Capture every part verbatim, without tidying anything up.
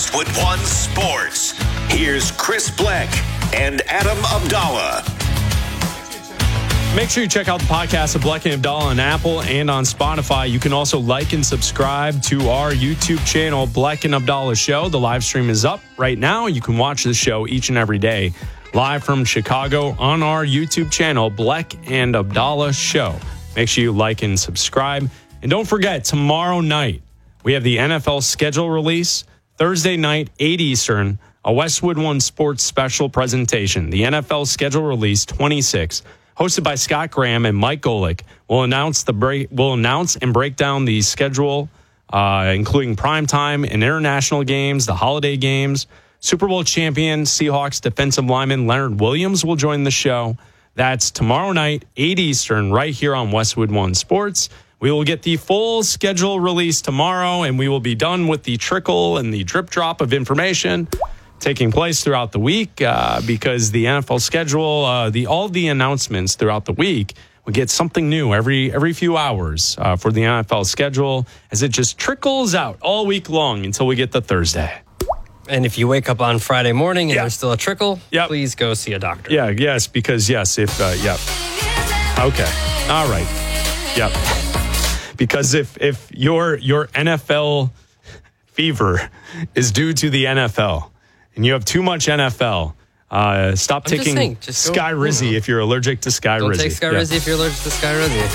Westwood One Sports. Here's Chris Bleck and Adam Abdallah. Make sure you check out the podcast of Bleck and Abdallah on Apple and on Spotify. You can also like and subscribe to our YouTube channel, Bleck and Abdallah Show. The live stream is up right now. You can watch the show each and every day live from Chicago on our YouTube channel, Bleck and Abdallah Show. Make sure you like and subscribe. And don't forget, tomorrow night, we have the N F L schedule release. Thursday night, eight Eastern, a Westwood One Sports special presentation. The N F L schedule release twenty-six, hosted by Scott Graham and Mike Golick, will announce the break. Will announce and break down the schedule, uh, including primetime and international games, the holiday games. Super Bowl champion Seahawks defensive lineman Leonard Williams will join the show. That's tomorrow night, eight Eastern, right here on Westwood One Sports. We will get the full schedule release tomorrow, and we will be done with the trickle and the drip drop of information taking place throughout the week uh, because the N F L schedule, uh, the all the announcements throughout the week, we get something new every every few hours uh, for the N F L schedule as it just trickles out all week long until we get to Thursday. And if you wake up on Friday morning and yeah. there's still a trickle, yep. please go see a doctor. Yeah, yes, because yes, if, uh, yep. Okay, all right, yep. Because if if your your N F L fever is due to the N F L and you have too much N F L, uh, stop I'm taking just saying, just go, Skyrizi you know. if you're allergic to Skyrizi. Don't take Skyrizi yeah. if you're allergic to Skyrizi.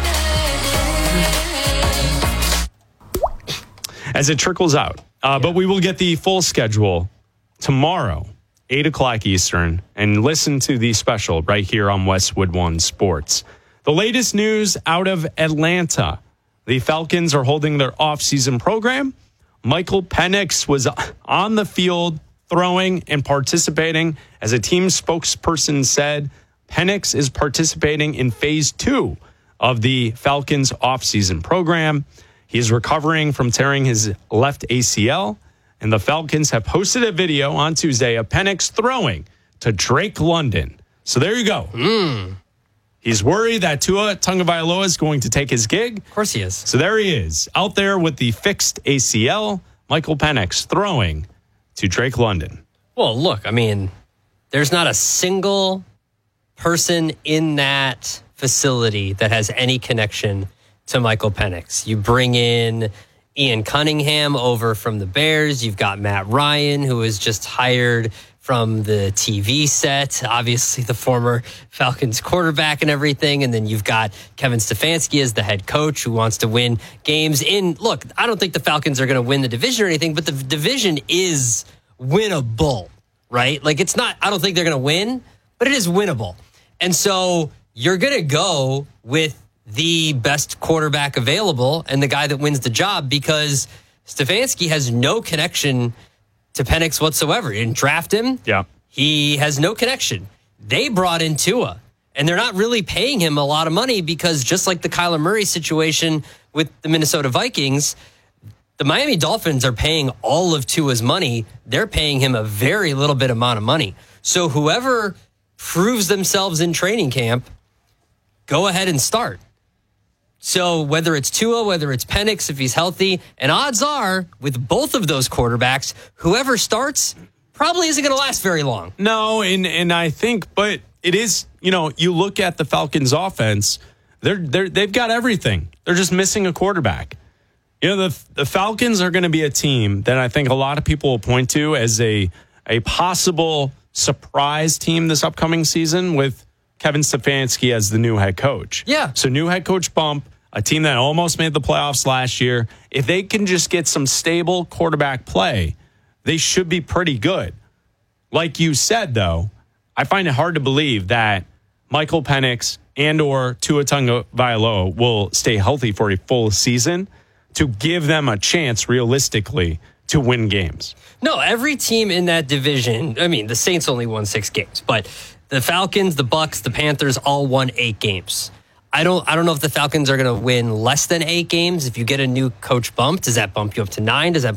As it trickles out. Uh, yeah. But we will get the full schedule tomorrow, eight o'clock Eastern, and listen to the special right here on Westwood One Sports. The latest news out of Atlanta. The Falcons are holding their offseason program. Michael Penix was on the field throwing and participating. As a team spokesperson said, Penix is participating in phase two of the Falcons offseason program. He is recovering from tearing his left A C L, and the Falcons have posted a video on Tuesday of Penix throwing to Drake London. So there you go. Mm. He's worried that Tua Tagovailoa is going to take his gig. Of course he is. So there he is, out there with the fixed A C L. Michael Penix throwing to Drake London. Well, look, I mean, there's not a single person in that facility that has any connection to Michael Penix. You bring in Ian Cunningham over from the Bears. You've got Matt Ryan, who was just hired from the T V set, obviously the former Falcons quarterback and everything. And then you've got Kevin Stefanski as the head coach who wants to win games. In look, I don't think the Falcons are going to win the division or anything, but the division is winnable, right? Like it's not, I don't think they're going to win, but it is winnable. And so you're going to go with the best quarterback available and the guy that wins the job because Stefanski has no connection to Penix whatsoever. He didn't draft him. Yeah. He has no connection. They brought in Tua, and they're not really paying him a lot of money because just like the Kyler Murray situation with the Minnesota Vikings, the Miami Dolphins are paying all of Tua's money. They're paying him a very little bit amount of money. So whoever proves themselves in training camp, go ahead and start. So whether it's Tua, whether it's Penix, if he's healthy, and odds are with both of those quarterbacks, whoever starts probably isn't going to last very long. No, and and I think, but it is, you know, you look at the Falcons offense, they're they're they've got everything. They're just missing a quarterback. You know, the the Falcons are going to be a team that I think a lot of people will point to as a a possible surprise team this upcoming season with Kevin Stefanski as the new head coach. Yeah. So new head coach bump. A team that almost made the playoffs last year. If they can just get some stable quarterback play, they should be pretty good. Like you said, though, I find it hard to believe that Michael Penix and or Tua Tagovailoa will stay healthy for a full season to give them a chance realistically to win games. No, every team in that division, I mean, the Saints only won six games, but the Falcons, the Bucks, the Panthers all won eight games. I don't I don't know if the Falcons are going to win less than eight games. If you get a new coach bump, does that bump you up to nine? Does that